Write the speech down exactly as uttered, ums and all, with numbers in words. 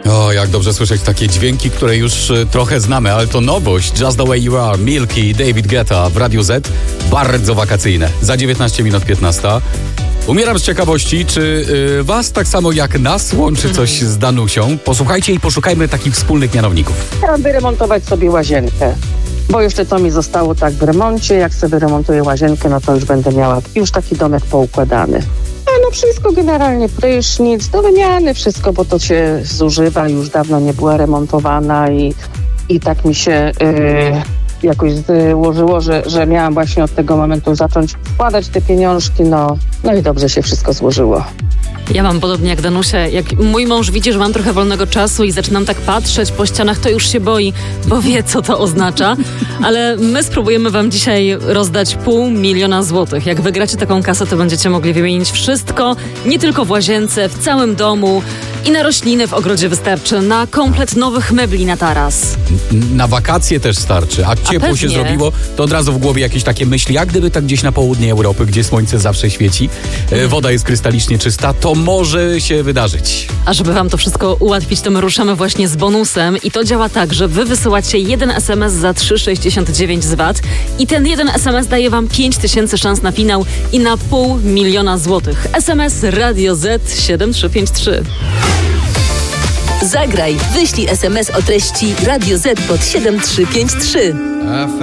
O, jak dobrze słyszeć takie dźwięki, które już y, trochę znamy, ale to nowość. Just the way you are, Milky, David Guetta w Radiu Z. Bardzo wakacyjne. Za dziewiętnaście minut piętnasta. Umieram z ciekawości, czy y, was tak samo jak nas łączy coś z Danusią? Posłuchajcie i poszukajmy takich wspólnych mianowników. Chciałam wyremontować sobie łazienkę, bo jeszcze to mi zostało tak w remoncie. Jak sobie wyremontuję łazienkę, no to już będę miała już taki domek poukładany. A no wszystko generalnie, prysznic, do wymiany wszystko, bo to się zużywa, już dawno nie była remontowana i, i tak mi się yy, jakoś złożyło, że, że miałam właśnie od tego momentu zacząć wkładać te pieniążki, no, no i dobrze się wszystko złożyło. Ja mam podobnie jak Danusia. Jak mój mąż widzi, że mam trochę wolnego czasu i zaczynam tak patrzeć po ścianach, to już się boi, bo wie, co to oznacza. Ale my spróbujemy wam dzisiaj rozdać pół miliona złotych. Jak wygracie taką kasę, to będziecie mogli wymienić wszystko, nie tylko w łazience, w całym domu i na rośliny w ogrodzie wystarczy, na komplet nowych mebli na taras. Na wakacje też starczy, a ciepło pewnie. się zrobiło, to od razu w głowie jakieś takie myśli, jak gdyby tak gdzieś na południe Europy, gdzie słońce zawsze świeci, e, woda jest krystalicznie czysta, to może się wydarzyć. A żeby wam to wszystko ułatwić, to my ruszamy właśnie z bonusem i to działa tak, że wy wysyłacie jeden es em es za trzy przecinek sześćdziesiąt dziewięć z V A T i ten jeden es em es daje wam pięć tysięcy szans na finał i na pół miliona złotych. es em es Radio Z siedem trzy pięć trzy. Zagraj, wyślij es em es o treści Radio Z pod siedem trzy pięć trzy.